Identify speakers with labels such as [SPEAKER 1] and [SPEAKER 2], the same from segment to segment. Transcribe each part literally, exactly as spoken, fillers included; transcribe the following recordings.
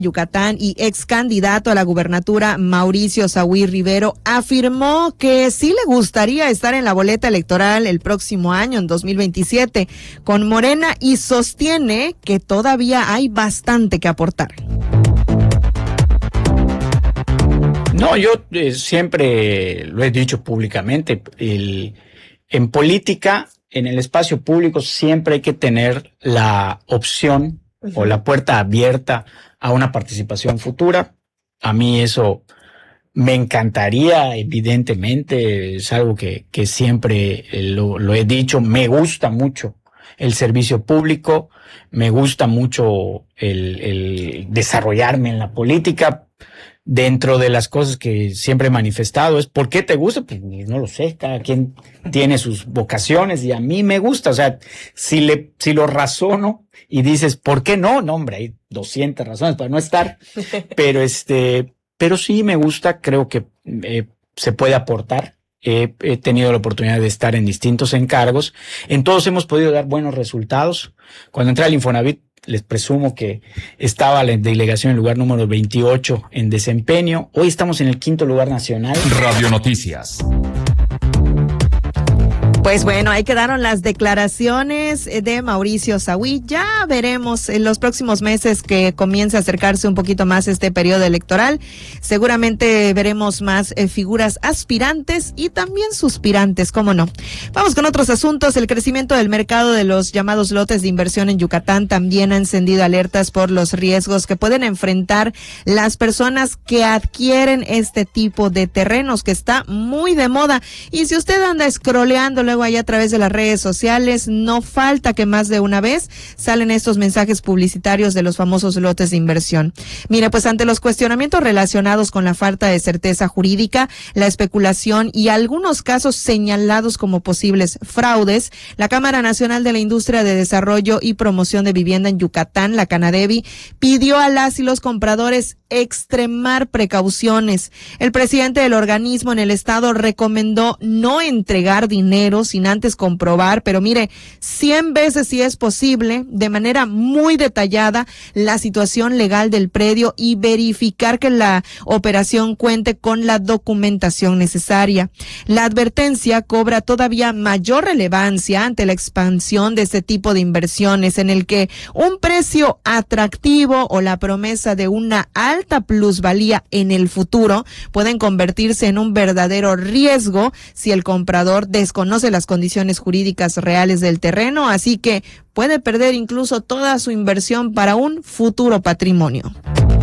[SPEAKER 1] Yucatán y ex candidato a la gubernatura Mauricio Sahui Rivero afirmó que sí le gustaría estar en la boleta electoral el próximo año, en dos mil veintisiete, con Morena, y sostiene que todavía hay bastante que aportar.
[SPEAKER 2] No, yo eh, siempre lo he dicho públicamente, el, en política, en el espacio público, siempre hay que tener la opción uh-huh. o la puerta abierta a una participación futura. A mí eso me encantaría, evidentemente, es algo que, que siempre lo, lo he dicho. Me gusta mucho el servicio público, me gusta mucho el, el desarrollarme en la política. Dentro de las cosas que siempre he manifestado es ¿por qué te gusta? Pues no lo sé, cada quien tiene sus vocaciones y a mí me gusta. O sea, si le si lo razono y dices ¿por qué no? No, hombre, hay doscientas razones para no estar, pero este, pero sí me gusta, creo que eh, se puede aportar. He, he tenido la oportunidad de estar en distintos encargos, en todos hemos podido dar buenos resultados. Cuando entré al Infonavit, les presumo que estaba la delegación en el lugar número veintiocho en desempeño. Hoy estamos en el quinto lugar nacional.
[SPEAKER 3] Radio Noticias.
[SPEAKER 1] Pues bueno, ahí quedaron las declaraciones de Mauricio Sahui. Ya veremos en los próximos meses que comience a acercarse un poquito más este periodo electoral. Seguramente veremos más eh, figuras aspirantes y también suspirantes, ¿cómo no? Vamos con otros asuntos. El crecimiento del mercado de los llamados lotes de inversión en Yucatán también ha encendido alertas por los riesgos que pueden enfrentar las personas que adquieren este tipo de terrenos, que está muy de moda. Y si usted anda scrolleando luego ahí a través de las redes sociales, no falta que más de una vez salen estos mensajes publicitarios de los famosos lotes de inversión. Mire, pues ante los cuestionamientos relacionados con la falta de certeza jurídica, la especulación y algunos casos señalados como posibles fraudes, la Cámara Nacional de la Industria de Desarrollo y Promoción de Vivienda en Yucatán, la Canadevi, pidió a las y los compradores extremar precauciones. El presidente del organismo en el estado recomendó no entregar dinero sin antes comprobar, pero mire, cien veces si es posible, de manera muy detallada, la situación legal del predio y verificar que la operación cuente con la documentación necesaria. La advertencia cobra todavía mayor relevancia ante la expansión de este tipo de inversiones, en el que un precio atractivo o la promesa de una alta alta plusvalía en el futuro pueden convertirse en un verdadero riesgo si el comprador desconoce las condiciones jurídicas reales del terreno, así que puede perder incluso toda su inversión para un futuro patrimonio.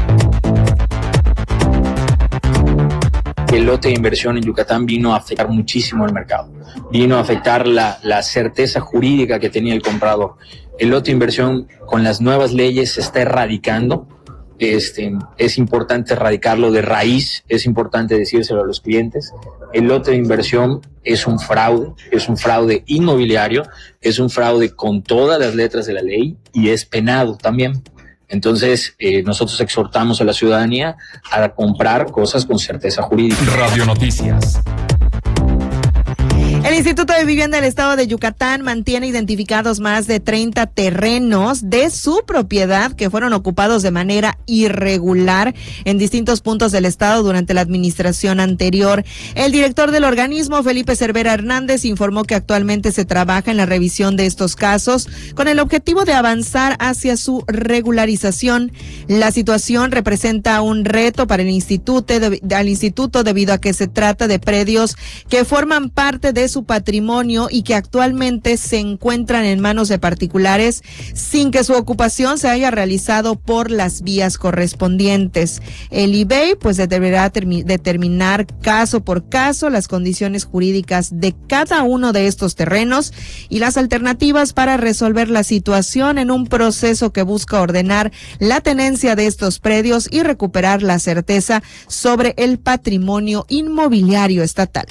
[SPEAKER 4] El lote de inversión en Yucatán vino a afectar muchísimo el mercado, vino a afectar la, la certeza jurídica que tenía el comprador. El lote de inversión con las nuevas leyes se está erradicando. Este, es importante erradicarlo de raíz, es importante decírselo a los clientes. El lote de inversión es un fraude, es un fraude inmobiliario, es un fraude con todas las letras de la ley y es penado también. Entonces, eh, nosotros exhortamos a la ciudadanía a comprar cosas con certeza jurídica.
[SPEAKER 3] Radio Noticias.
[SPEAKER 1] El Instituto de Vivienda del Estado de Yucatán mantiene identificados más de treinta terrenos de su propiedad que fueron ocupados de manera irregular en distintos puntos del estado durante la administración anterior. El director del organismo, Felipe Cervera Hernández, informó que actualmente se trabaja en la revisión de estos casos con el objetivo de avanzar hacia su regularización. La situación representa un reto para el instituto, de, al instituto debido a que se trata de predios que forman parte de su patrimonio y que actualmente se encuentran en manos de particulares sin que su ocupación se haya realizado por las vías correspondientes. El I B E I pues deberá termi- determinar caso por caso las condiciones jurídicas de cada uno de estos terrenos y las alternativas para resolver la situación en un proceso que busca ordenar la tenencia de estos predios y recuperar la certeza sobre el patrimonio inmobiliario estatal.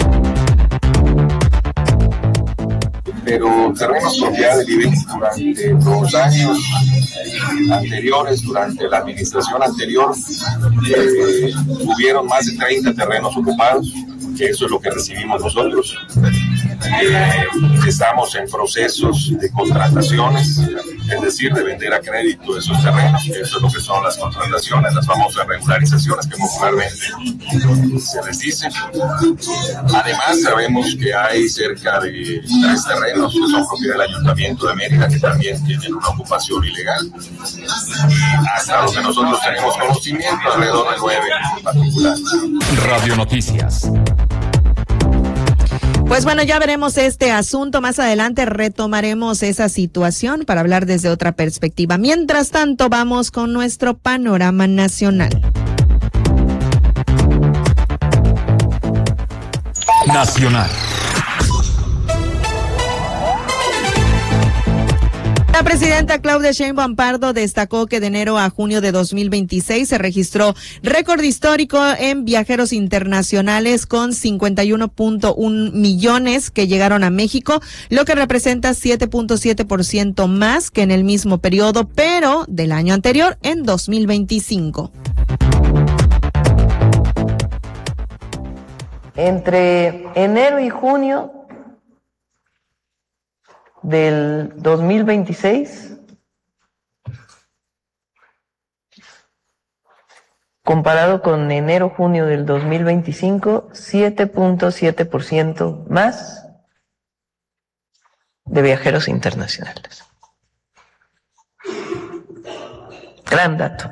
[SPEAKER 5] Pero terrenos propiedad del I B E I durante los años anteriores, durante la administración anterior, eh, tuvieron más de treinta terrenos ocupados, que eso es lo que recibimos nosotros. Eh, estamos en procesos de contrataciones, es decir, de vender a crédito esos terrenos, que eso es lo que son las contrataciones, las famosas regularizaciones que popularmente se les dice. Además, sabemos que hay cerca de tres terrenos que son propiedad del Ayuntamiento de Mérida, que también tienen una ocupación ilegal. Hasta lo que nosotros tenemos conocimiento, alrededor de nueve en particular.
[SPEAKER 3] Radio Noticias.
[SPEAKER 1] Pues bueno, ya veremos este asunto. Más adelante retomaremos esa situación para hablar desde otra perspectiva. Mientras tanto, vamos con nuestro panorama nacional.
[SPEAKER 3] Nacional.
[SPEAKER 1] La presidenta Claudia Sheinbaum Pardo destacó que de enero a junio de dos mil veintiséis se registró récord histórico en viajeros internacionales con cincuenta y uno punto uno millones que llegaron a México, lo que representa siete punto siete por ciento más que en el mismo periodo, pero del año anterior, en dos mil veinticinco.
[SPEAKER 6] Entre enero y junio del dos mil veintiséis, comparado con enero-junio del dos mil veinticinco, siete punto siete por ciento más de viajeros internacionales. Gran dato.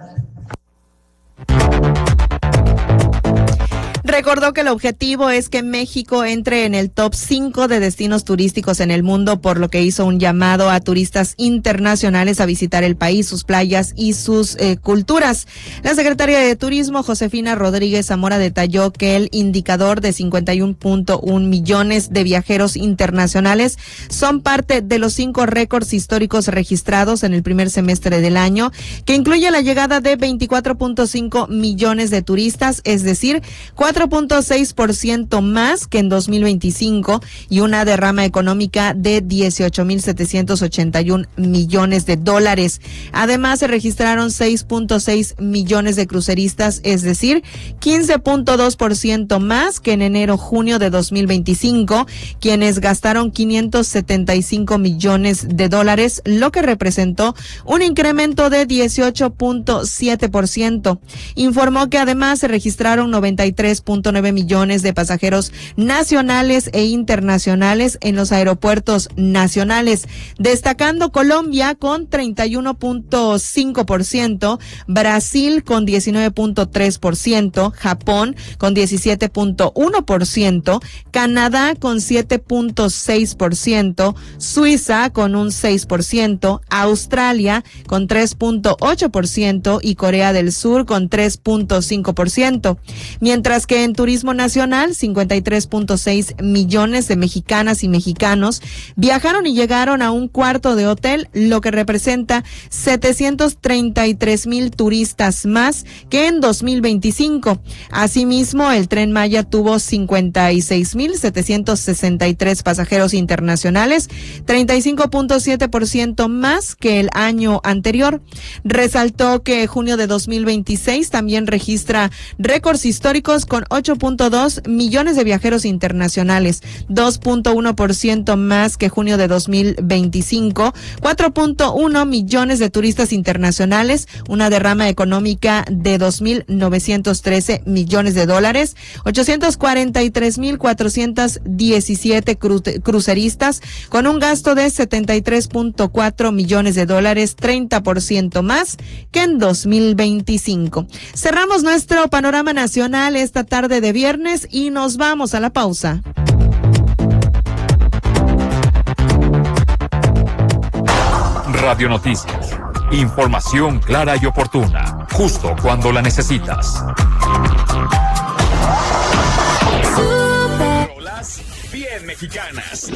[SPEAKER 1] Recordó que el objetivo es que México entre en el top cinco de destinos turísticos en el mundo, por lo que hizo un llamado a turistas internacionales a visitar el país, sus playas y sus eh, culturas. La secretaria de Turismo, Josefina Rodríguez Zamora, detalló que el indicador de cincuenta y uno punto uno millones de viajeros internacionales son parte de los cinco récords históricos registrados en el primer semestre del año, que incluye la llegada de veinticuatro punto cinco millones de turistas, es decir, cuatro punto seis por ciento más que en dos mil veinticinco, y una derrama económica de dieciocho mil setecientos ochenta y uno millones de dólares. Además, se registraron seis punto seis millones de cruceristas, es decir, quince punto dos por ciento más que en enero-junio de dos mil veinticinco, quienes gastaron quinientos setenta y cinco millones de dólares, lo que representó un incremento de dieciocho punto siete por ciento. Informó que además se registraron noventa y tres punto nueve millones de pasajeros nacionales e internacionales en los aeropuertos nacionales, destacando Colombia con treinta y uno punto cinco por ciento, Brasil con diecinueve punto tres por ciento, Japón con diecisiete punto uno por ciento, Canadá con siete punto seis por ciento, Suiza con un seis por ciento, Australia con tres punto ocho por ciento y Corea del Sur con tres punto cinco por ciento. Mientras que en turismo nacional, cincuenta y tres punto seis millones de mexicanas y mexicanos viajaron y llegaron a un cuarto de hotel, lo que representa setecientos treinta y tres mil turistas más que en dos mil veinticinco. Asimismo, el Tren Maya tuvo cincuenta y seis mil setecientos sesenta y tres pasajeros internacionales, treinta y cinco punto siete por ciento más que el año anterior. Resaltó que junio de dos mil veintiséis también registra récords históricos con ocho punto dos millones de viajeros internacionales, dos punto uno por ciento más que junio de dos mil veinticinco, cuatro punto uno millones de turistas internacionales, una derrama económica de dos mil novecientos trece millones de dólares, ochocientos cuarenta y tres mil cuatrocientos diecisiete cru cruceristas con un gasto de setenta y tres punto cuatro millones de dólares, treinta por ciento más que en dos mil veinticinco. Cerramos nuestro panorama nacional esta tarde de viernes y nos vamos a la pausa.
[SPEAKER 3] Radio Noticias. Información clara y oportuna, justo cuando la necesitas.
[SPEAKER 7] Rolas bien mexicanas.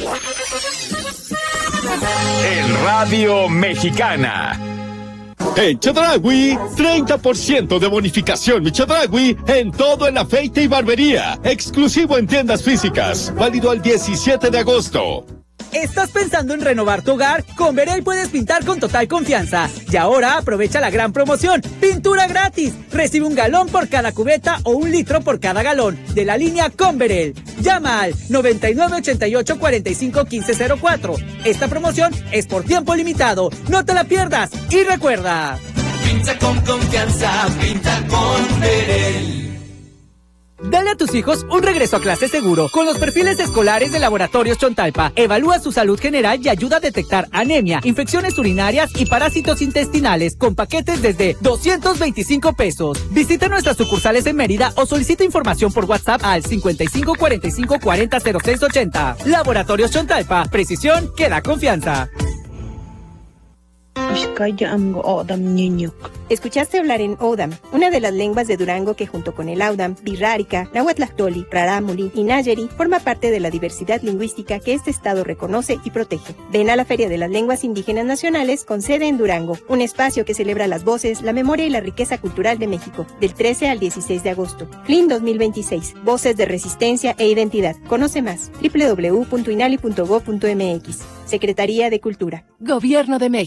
[SPEAKER 7] En Radio Mexicana.
[SPEAKER 8] En Chedraui, treinta por ciento de bonificación mi Chedraui en todo el afeite y barbería. Exclusivo en tiendas físicas. Válido al diecisiete de agosto.
[SPEAKER 9] ¿Estás pensando en renovar tu hogar? Con Verel puedes pintar con total confianza. Y ahora aprovecha la gran promoción. ¡Pintura gratis! Recibe un galón por cada cubeta o un litro por cada galón de la línea con Verel. Llama al noventa y nueve ochenta y ocho cuarenta y cinco quince cero cuatro. Esta promoción es por tiempo limitado. ¡No te la pierdas! Y recuerda...
[SPEAKER 10] Pinta con confianza, pinta con Verel.
[SPEAKER 9] Dale a tus hijos un regreso a clase seguro con los perfiles escolares de Laboratorios Chontalpa. Evalúa su salud general y ayuda a detectar anemia, infecciones urinarias y parásitos intestinales con paquetes desde doscientos veinticinco pesos. Visita nuestras sucursales en Mérida o solicita información por WhatsApp al cincuenta y cinco cuarenta y cinco cuarenta cero seis ochenta. Laboratorios Chontalpa. Precisión que da confianza.
[SPEAKER 11] Escuchaste hablar en Odam, una de las lenguas de Durango que junto con el Audam, Birrárica, Nahuatlactoli, Rarámuri y Nayeri forma parte de la diversidad lingüística que este estado reconoce y protege. Ven a la Feria de las Lenguas Indígenas Nacionales con sede en Durango, un espacio que celebra las voces, la memoria y la riqueza cultural de México, del trece al dieciséis de agosto. F L I N dos mil veintiséis, Voces de Resistencia e Identidad. Conoce más, doble u doble u doble u punto inali punto gob punto m x. Secretaría de Cultura.
[SPEAKER 12] Gobierno de México.